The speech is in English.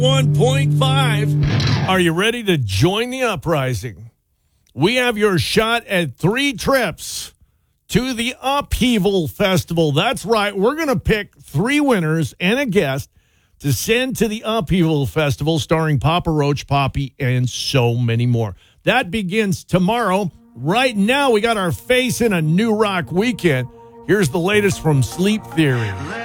101.5. Are you ready to join the uprising? We have your shot at 3 trips to the Upheaval Festival. That's right. We're going to pick 3 winners and a guest to send to the Upheaval Festival, starring Papa Roach, Poppy, and so many more. That begins tomorrow. Right now, we got our face in a new rock weekend. Here's the latest from Sleep Theory.